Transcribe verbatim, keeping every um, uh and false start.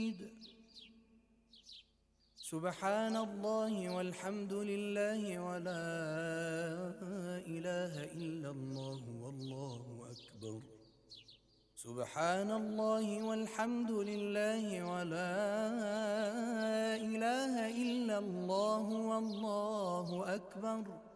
حميد. سبحان الله والحمد لله ولا إله إلا الله والله أكبر. سبحان الله والحمد لله ولا إله إلا الله والله أكبر.